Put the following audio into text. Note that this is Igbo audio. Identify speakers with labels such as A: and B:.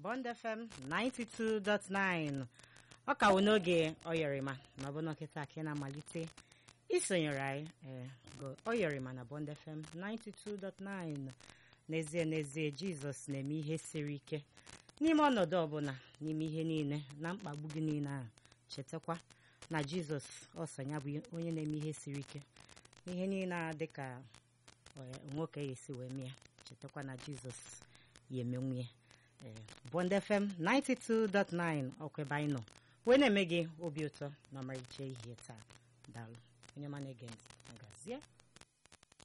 A: Bond FM 92.9 ọ ka wụ n'oge oyọrịma na ọ bụ nọkịta ka ị na-amalite isonyere anyị oyọrịma na Bond FM 92.9 n'ezie Jizọs na-eme ihe siri ike n'ime ọnọdụ ọbụla n'ime ihe niile na mkpagbu gị niile ahụ chetakwa na Jizọs ọsọ ya bụ onye na-eme ihe siri ike ihe niile a dịka nwoke ya esi wee mee chetakwa na Jizọs ya emenwu ya Bond FM 92.9 ọkwa ebe anyị nọ wee na-eme gị obi ụtọ na ọmarịcha ihe taa daalụ onye ma na-ege ntị agazie